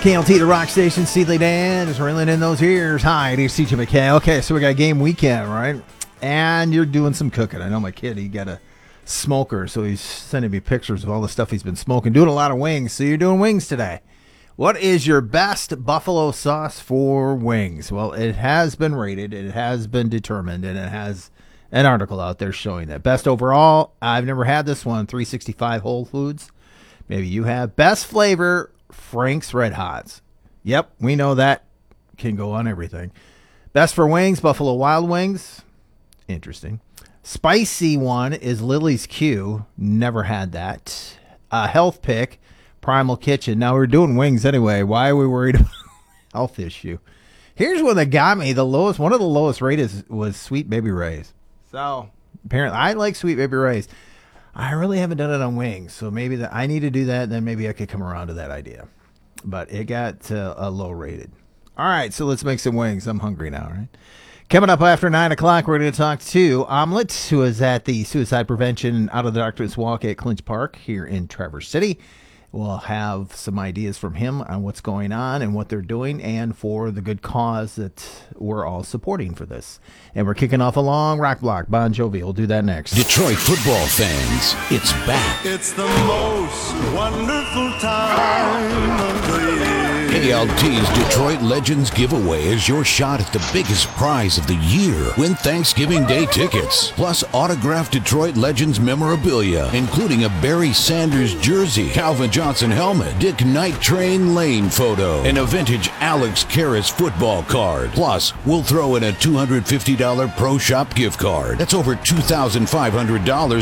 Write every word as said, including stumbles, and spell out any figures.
K L T, the rock station. Steely Dan is reeling in those ears. Hi, it is C J McKay. Okay, so we got a game weekend, right? And you're doing some cooking. I know my kid, he got a smoker, so he's sending me pictures of all the stuff he's been smoking. Doing a lot of wings, so you're doing wings today. What is your best buffalo sauce for wings? Well, it has been rated, it has been determined, and it has an article out there showing that. Best overall, I've never had this one, three sixty-five Whole Foods. Maybe you have. Best flavor, Frank's Red Hots. Yep, we know that can go on everything. Best for wings, Buffalo Wild Wings. Interesting. Spicy one is Lily's Q. Never had that. Uh, health pick, Primal Kitchen. Now, we're doing wings anyway. Why are we worried about health issue? Here's one that got me. The lowest, one of the lowest rated was Sweet Baby Ray's. So, apparently, I like Sweet Baby Ray's. I really haven't done it on wings, so maybe that I need to do that, then maybe I could come around to that idea. But it got uh, a low rated. All right, so let's make some wings. I'm hungry now, right? Coming up after nine o'clock, we're going to talk to Omelet, who is at the Suicide Prevention Out of the Darkness Walk at Clinch Park here in Traverse City. We'll have some ideas from him on what's going on and what they're doing and for the good cause that we're all supporting for this. And we're kicking off a long rock block. Bon Jovi. We'll do that next. Detroit football fans, it's back. It's the most wonderful time of the year. K L T's Detroit Legends giveaway is your shot at the biggest prize of the year. Win Thanksgiving Day tickets, plus autographed Detroit Legends memorabilia, including a Barry Sanders jersey, Calvin Johnson helmet, Dick Night Train Lane photo, and a vintage Alex Karras football card. Plus, we'll throw in a two hundred fifty dollars Pro Shop gift card. That's over two thousand five hundred dollars